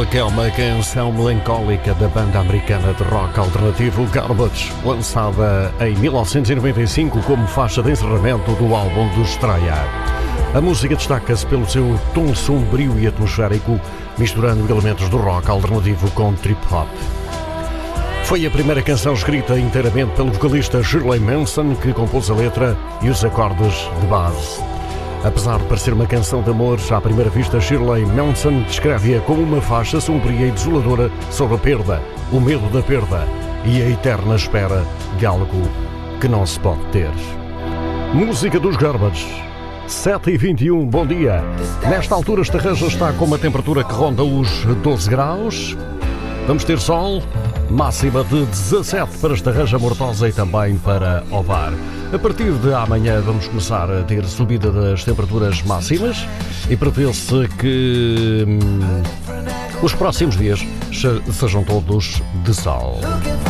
que é uma canção melancólica da banda americana de rock alternativo Garbage, lançada em 1995 como faixa de encerramento do álbum de estreia. A música destaca-se pelo seu tom sombrio e atmosférico, misturando elementos do rock alternativo com trip-hop. Foi a primeira canção escrita inteiramente pelo vocalista Shirley Manson, que compôs a letra e os acordes de base. Apesar de parecer uma canção de amor, à primeira vista, Shirley Manson descreve-a como uma faixa sombria e desoladora sobre a perda, o medo da perda e a eterna espera de algo que não se pode ter. Música dos Garbage, 7h21, bom dia. Nesta altura, Estarreja está com uma temperatura que ronda os 12 graus. Vamos ter sol, máxima de 17 para Estarreja, Mortosa e também para Ovar. A partir de amanhã vamos começar a ter subida das temperaturas máximas e prevê-se que os próximos dias sejam todos de sol.